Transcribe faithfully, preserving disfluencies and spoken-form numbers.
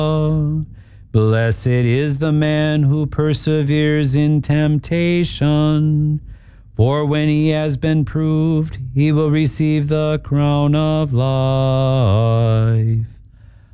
Blessed is the man who perseveres in temptation, for when he has been proved, he will receive the crown of life,